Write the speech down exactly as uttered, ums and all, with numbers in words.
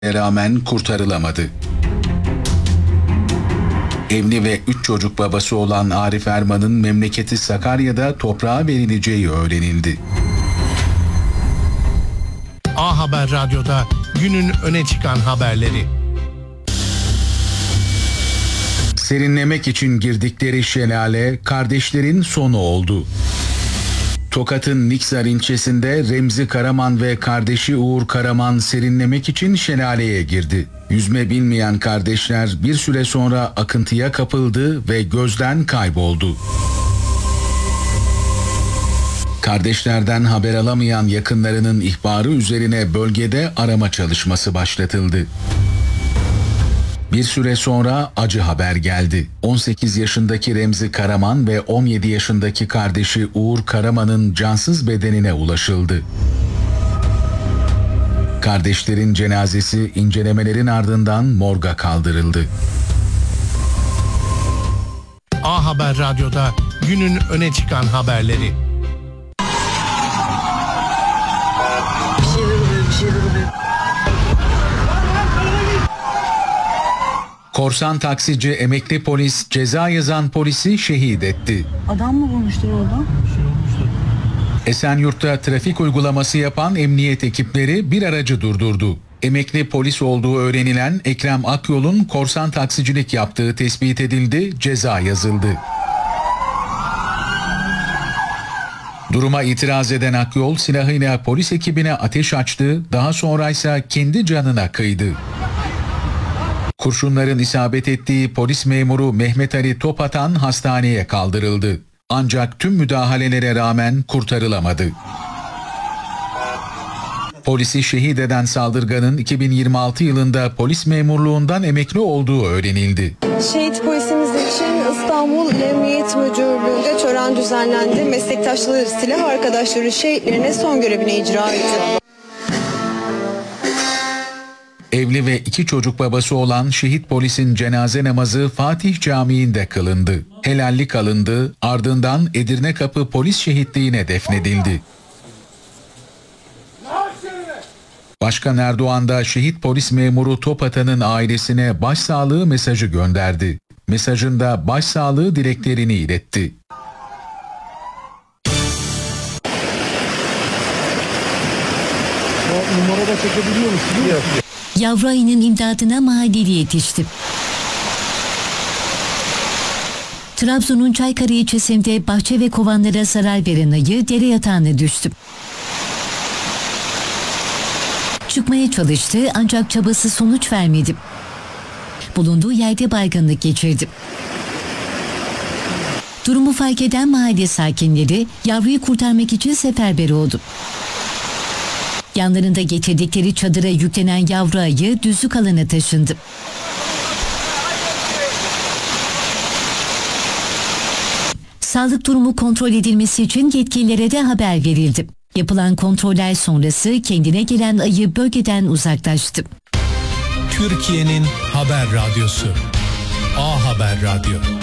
rağmen kurtarılamadı. Evli ve üç çocuk babası olan Arif Erman'ın memleketi Sakarya'da toprağa verileceği öğrenildi. A Haber Radyo'da günün öne çıkan haberleri. Serinlemek için girdikleri şelale kardeşlerin sonu oldu. Tokat'ın Niksar ilçesinde Remzi Karaman ve kardeşi Uğur Karaman serinlemek için şelaleye girdi. Yüzme bilmeyen kardeşler bir süre sonra akıntıya kapıldı ve gözden kayboldu. Kardeşlerden haber alamayan yakınlarının ihbarı üzerine bölgede arama çalışması başlatıldı. Bir süre sonra acı haber geldi. on sekiz yaşındaki Remzi Karaman ve on yedi yaşındaki kardeşi Uğur Karaman'ın cansız bedenine ulaşıldı. Kardeşlerin cenazesi incelemelerin ardından morga kaldırıldı. A Haber Radyo'da günün öne çıkan haberleri. Korsan taksici emekli polis ceza yazan polisi şehit etti. Adam mı bulmuştur orada? Esenyurt'ta trafik uygulaması yapan emniyet ekipleri bir aracı durdurdu. Emekli polis olduğu öğrenilen Ekrem Akyol'un korsan taksicilik yaptığı tespit edildi, ceza yazıldı. Duruma itiraz eden Akyol silahıyla polis ekibine ateş açtı, daha sonra ise kendi canına kıydı. Kurşunların isabet ettiği polis memuru Mehmet Ali Topatan hastaneye kaldırıldı. Ancak tüm müdahalelere rağmen kurtarılamadı. Polisi şehit eden saldırganın iki bin yirmi altı yılında polis memurluğundan emekli olduğu öğrenildi. Şehit polisimiz için İstanbul İl Emniyet Müdürlüğü'nde tören düzenlendi. Meslektaşları, silah arkadaşları şehitlerine son görevini icra etti. Evli ve iki çocuk babası olan şehit polisin cenaze namazı Fatih Camii'nde kılındı. Helallik alındı, ardından Edirnekapı Polis Şehitliği'ne defnedildi. Başkan Erdoğan da şehit polis memuru Topatan'ın ailesine başsağlığı mesajı gönderdi. Mesajında başsağlığı dileklerini iletti. O numarada çekebiliyor musun? Yok. Yavru ayının imdadına mahalleli yetişti. Trabzon'un Çaykara ilçesinde bahçe ve kovanlara zarar veren ayı dere yatağına düştü. Çıkmaya çalıştı ancak çabası sonuç vermedi. Bulunduğu yerde baygınlık geçirdi. Durumu fark eden mahalle sakinleri yavruyu kurtarmak için seferber oldu. Yanlarında getirdikleri çadıra yüklenen yavru ayı düzlük alana taşındı. Sağlık durumu kontrol edilmesi için yetkililere de haber verildi. Yapılan kontroller sonrası kendine gelen ayı bölgeden uzaklaştı. Türkiye'nin haber radyosu A Haber Radyo.